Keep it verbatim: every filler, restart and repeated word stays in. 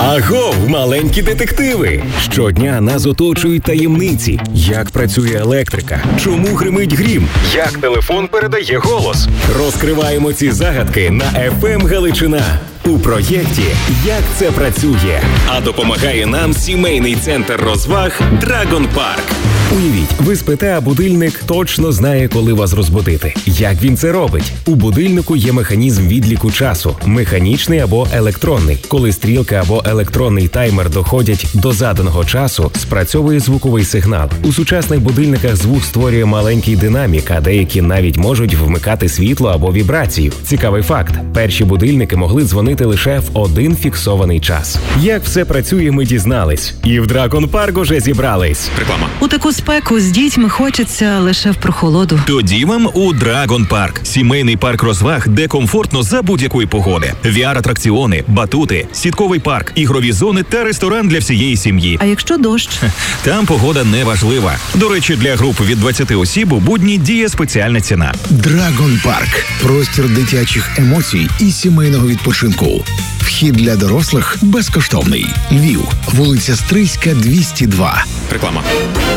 Агов, маленькі детективи! Щодня нас оточують таємниці. Як працює електрика? Чому гримить грім? Як телефон передає голос? Розкриваємо ці загадки на еф ем Галичина у проєкті «Як це працює?». А допомагає нам сімейний центр розваг «Драгон Парк». Уявіть, ви спите, а будильник точно знає, коли вас розбудити. Як він це робить? У будильнику є механізм відліку часу – механічний або електронний. Коли стрілка або електронний таймер доходять до заданого часу, спрацьовує звуковий сигнал. У сучасних будильниках звук створює маленький динамік, а деякі навіть можуть вмикати світло або вібрацію. Цікавий факт – перші будильники могли дзвонити лише в один фіксований час. Як все працює, ми дізнались. І в Драгон Парк уже зібрались. Реклама. У таку спеку з дітьми хочеться лише в прохолоду. Тоді вам у Драгон Парк. Сімейний парк розваг, де комфортно за будь-якої погоди. ві ар-атракціони, батути, сітковий парк, ігрові зони та ресторан для всієї сім'ї. А якщо дощ? Там погода не важлива. До речі, для груп від двадцяти осіб у будні діє спеціальна ціна. Драгон Парк. Простір дитячих емоцій і сімейного відпочинку. Вхід для дорослих безкоштовний. Львів. Вулиця Стрийська, двісті два. Реклама.